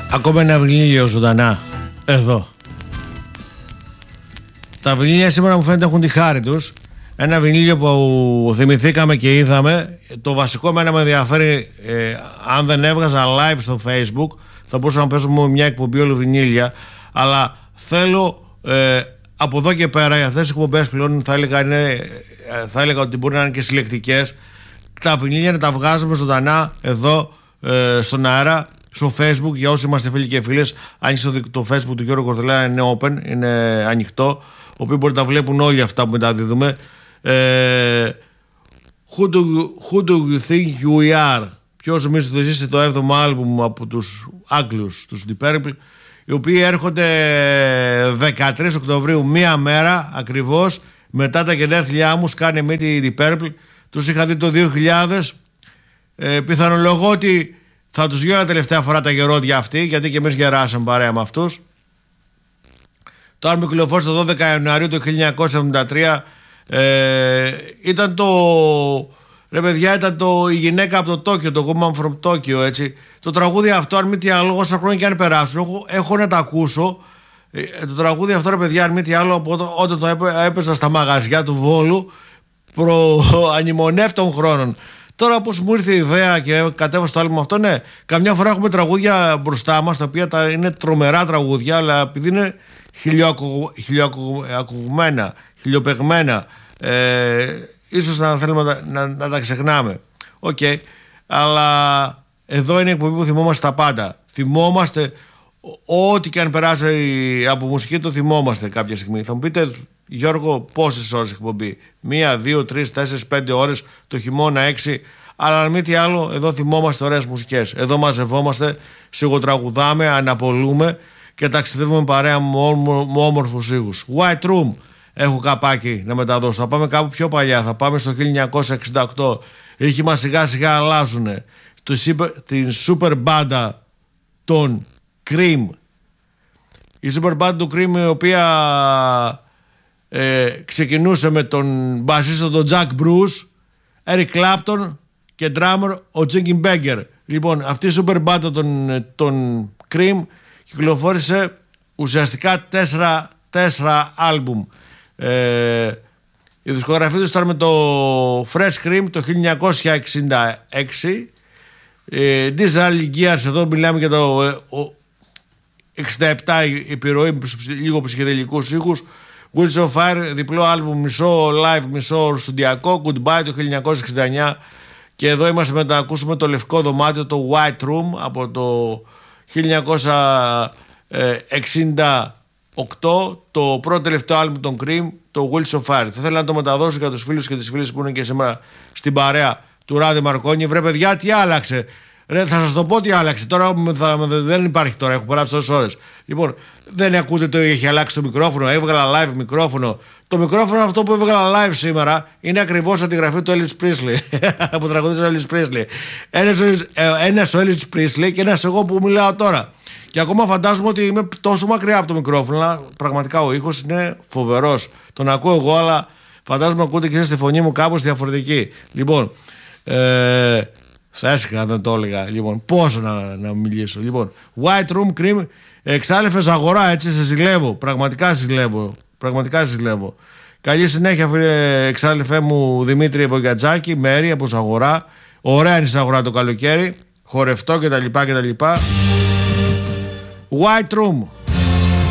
Ακόμα ένα βινίλιο ζωντανά. Εδώ. Τα βινίλια σήμερα μου φαίνεται έχουν τη χάρη τους. Ένα βινίλιο που θυμηθήκαμε και είδαμε. Το βασικό εμένα με ενδιαφέρει, αν δεν έβγαζα live στο Facebook θα μπορούσα να παίζω μια εκπομπή όλη βινίλια. Αλλά θέλω από εδώ και πέρα, αυτές τις εκπομπές πλέον θα έλεγα ότι μπορεί να είναι και συλλεκτικές. Τα βινίλια να τα βγάζουμε ζωντανά εδώ στον αέρα, στο Facebook, για όσοι είμαστε φίλοι και φίλες. Αν το Facebook του Γιώργου Κορδελά είναι open, είναι ανοιχτό, οποίο μπορεί να βλέπουν όλοι αυτά που μεταδίδουμε. Who do you think you are? Ποιος νομίζετε ότι είστε? Το 7ο άλμπουμ από τους Άγγλους, τους Deep Purple, οι οποίοι έρχονται 13 Οκτωβρίου, μία μέρα ακριβώς μετά τα γενέθλιά μου. Σκάνε μύτη Deep Purple. Τους είχα δει το 2000. Πιθανολογώ ότι θα τους γίνω τελευταία φορά τα γερόντια αυτοί, γιατί και εμείς γεράσαμε παρέα με αυτούς. Το άλμπουμ κυκλοφόρησε το 12 Ιανουαρίου του 1973. Ήταν το... Ρε παιδιά, ήταν η γυναίκα από το Τόκιο, το Woman from Tokyo, έτσι. Το τραγούδι αυτό, αν μη τι άλλο, όσα χρόνια και αν περάσουν, έχω να τα ακούσω. Το τραγούδι αυτό, ρε παιδιά, αν μη τι άλλο, όταν το έπαιζα στα μαγαζιά του Βόλου, προανημονεύτων χρόνων. Τώρα πως μου ήρθε η ιδέα και κατέβασα το άλμπουμ αυτό, ναι, καμιά φορά έχουμε τραγούδια μπροστά μας, τα οποία είναι τρομερά τραγούδια, αλλά επειδή είναι χιλιοακουγμένα, χιλιοπεγμένα, ίσως να θέλουμε να τα ξεχνάμε. Οκ. Αλλά εδώ είναι η εκπομπή που θυμόμαστε τα πάντα. Θυμόμαστε ό,τι και αν περάσει από μουσική, το θυμόμαστε κάποια στιγμή. Θα μου πείτε, Γιώργο, πόσες ώρες εκπομπή? 1, 2, 3, 4, 5 ώρες, το χειμώνα 6. Αλλά αν μη τι άλλο, εδώ θυμόμαστε ωραίες μουσικές. Εδώ μαζευόμαστε, σιγοτραγουδάμε, αναπολούμε και ταξιδεύουμε παρέα με όμορφους ήχους. White Room. Έχω καπάκι να μεταδώσω. Θα πάμε κάπου πιο παλιά. Θα πάμε στο 1968. Οι ήχοι μας σιγά σιγά αλλάζουν. Την super μπάντα των Cream. Η super μπάντα του Cream, η οποία ξεκινούσε με τον μπασίστα τον Jack Bruce, Eric Clapton και drummer ο Jimmy Beggar. Λοιπόν, αυτή η super μπάντα των Cream κυκλοφόρησε ουσιαστικά 4 άλμπουμ. Η δισκογραφία του ήταν με το Fresh Cream το 1966. Digital Gears, εδώ μιλάμε για το 67, επιρροή λίγο ψυχεδελικούς ήχους. Wheels of Fire, διπλό άλμπουμ, μισό live, μισό στουντιακό. Goodbye το 1969. Και εδώ είμαστε με να ακούσουμε το λευκό δωμάτιο, το White Room, από το 1968, το πρώτο τελευταίο άλμπουμ των Cream, το Wheels of Fire. Θα ήθελα να το μεταδώσω για τους φίλους και τις φίλες που είναι και σήμερα στην παρέα του Ράδι Μαρκόνι. Βρε παιδιά, τι άλλαξε? Ρε, θα σας το πω τι άλλαξε. Τώρα δεν υπάρχει τώρα, έχω περάσει τόσες ώρες. Λοιπόν, δεν ακούτε το έχει αλλάξει το μικρόφωνο? Έβγαλα live μικρόφωνο. Το μικρόφωνο αυτό που έβγαλα live σήμερα είναι ακριβώς αντιγραφή του Elvis Presley. που τραγουδίζει ο Elvis Presley. Ένας ο Elvis Presley και ένας εγώ που μιλάω τώρα. Και ακόμα φαντάζομαι ότι είμαι τόσο μακριά από το μικρόφωνο, αλλά πραγματικά ο ήχος είναι φοβερός. Τον ακούω εγώ, αλλά φαντάζομαι ακούτε και εσείς τη φωνή μου κάπως διαφορετική. Λοιπόν, έσυχα δεν το έλεγα. Λοιπόν, πόσο να μιλήσω. Λοιπόν, White Room Cream, εξάλεφες αγορά, έτσι, σε ζηλεύω. Πραγματικά ζηλεύω. Καλή συνέχεια, φίλε εξάλεφέ μου Δημήτρη Βογιατζάκη, Μέρη από Ζαγορά. Ωραία είναι η Ζαγορά το καλοκαίρι. Χορευτό κτλ. White Room.